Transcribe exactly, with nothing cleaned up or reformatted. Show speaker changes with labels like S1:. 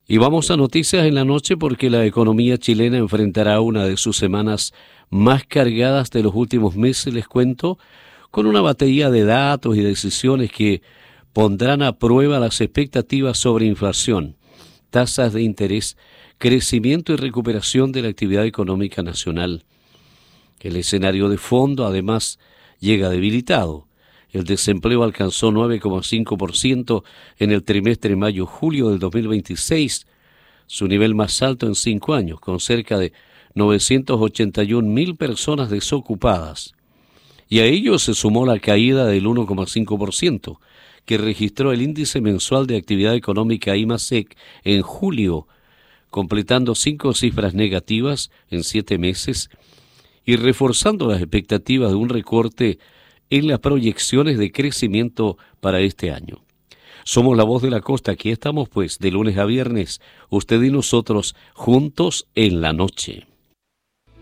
S1: Y vamos a noticias en la noche porque la economía chilena enfrentará una de sus semanas más cargadas de los últimos meses, les cuento, con una batería de datos y decisiones que pondrán a prueba las expectativas sobre inflación, tasas de interés, crecimiento y recuperación de la actividad económica nacional. El escenario de fondo, además, llega debilitado. El desempleo alcanzó nueve coma cinco por ciento en el trimestre mayo-julio del dos mil veintiséis, su nivel más alto en cinco años, con cerca de novecientas ochenta y una mil personas desocupadas. Y a ello se sumó la caída del uno coma cinco por ciento que registró el índice mensual de actividad económica IMASEC en julio, completando cinco cifras negativas en siete meses y reforzando las expectativas de un recorte en las proyecciones de crecimiento para este año. Somos la voz de la costa, aquí estamos pues de lunes a viernes, usted y nosotros juntos en la noche.